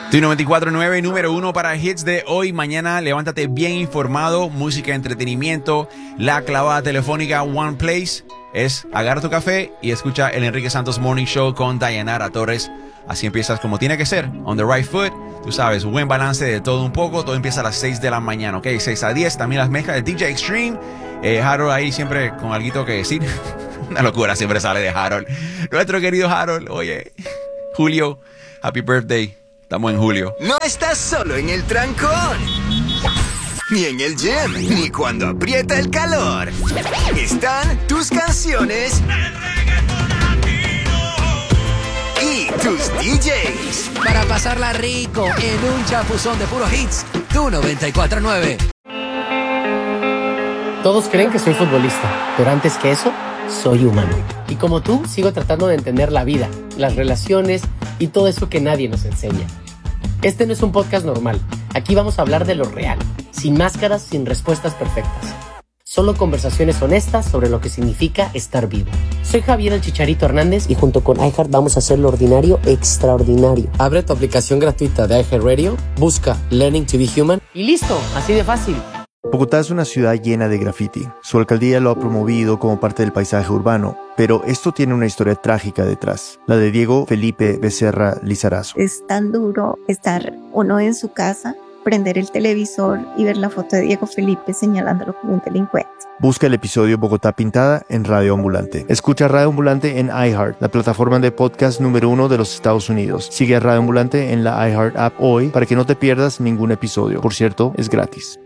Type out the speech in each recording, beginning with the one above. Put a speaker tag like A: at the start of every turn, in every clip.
A: Tu 94.9, número 1 para hits de hoy. Mañana levántate bien informado. Música, entretenimiento. La clavada telefónica One Place es agarra tu café y escucha el Enrique Santos Morning Show con Dayanara Torres. Así empiezas como tiene que ser. On the right foot. Tú sabes, buen balance de todo un poco. Todo empieza a las 6 de la mañana, ¿ok? 6 a 10. También las mezclas de DJ Extreme. Harold ahí siempre con alguito que decir. Una locura siempre sale de Harold. Nuestro querido Harold. Oye, Julio, happy birthday. Estamos en julio.
B: No estás solo en el trancón, ni en el gym, ni cuando aprieta el calor. Están tus canciones y tus DJs.
C: Para pasarla rico en un chapuzón de puros hits. Tu 94.9.
D: Todos creen que soy futbolista, pero antes que eso, soy humano. Y como tú, sigo tratando de entender la vida, las relaciones y todo eso que nadie nos enseña. Este no es un podcast normal. Aquí vamos a hablar de lo real, sin máscaras, sin respuestas perfectas. Solo conversaciones honestas sobre lo que significa estar vivo. Soy Javier el Chicharito Hernández y junto con iHeart vamos a hacer lo ordinario extraordinario. Abre tu aplicación gratuita de iHeartRadio, busca Learning to be Human y listo, así de fácil.
E: Bogotá es una ciudad llena de graffiti. Su alcaldía lo ha promovido como parte del paisaje urbano, pero esto tiene una historia trágica detrás, la de Diego Felipe Becerra Lizarazo.
F: Es tan duro estar uno en su casa, prender el televisor y ver la foto de Diego Felipe señalándolo como un delincuente.
E: Busca el episodio Bogotá Pintada en Radio Ambulante. Escucha Radio Ambulante en iHeart, la plataforma de podcast número 1 de los Estados Unidos. Sigue a Radio Ambulante en la iHeart app hoy para que no te pierdas ningún episodio. Por cierto, es gratis.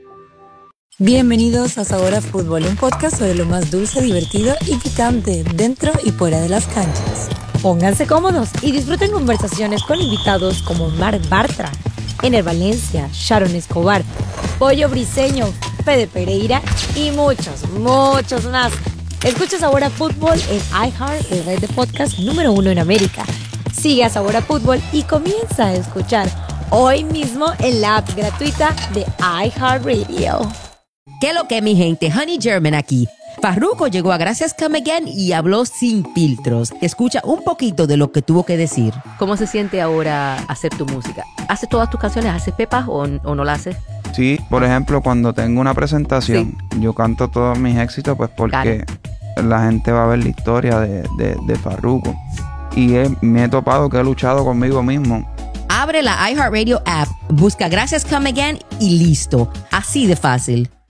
G: Bienvenidos a Sabor a Fútbol, un podcast sobre lo más dulce, divertido y picante dentro y fuera de las canchas. Pónganse cómodos y disfruten conversaciones con invitados como Marc Bartra, Ener Valencia, Sharon Escobar, Pollo Briseño, Fede Pereira y muchos más. Escucha Sabor a Fútbol en iHeart, el red de podcast número 1 en América. Sigue a Sabor a Fútbol y comienza a escuchar hoy mismo en la app gratuita de iHeartRadio.
H: ¿Qué lo que, mi gente? Honey German aquí. Farruko llegó a Gracias Come Again y habló sin filtros. Escucha un poquito de lo que tuvo que decir.
I: ¿Cómo se siente ahora hacer tu música? ¿Haces todas tus canciones? ¿Haces pepas o no las haces?
J: Sí, por ejemplo, cuando tengo una presentación, yo canto todos mis éxitos pues porque la gente va a ver la historia de Farruko. Y me he topado que he luchado conmigo mismo.
H: Abre la iHeartRadio app, busca Gracias Come Again y listo. Así de fácil.